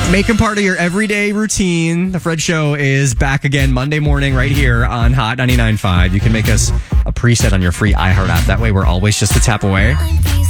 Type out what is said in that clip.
Make him part of your everyday routine. The Fred Show is back again Monday morning right here on Hot 99.5. You can make us a preset on your free iHeart app. That way we're always just a tap away.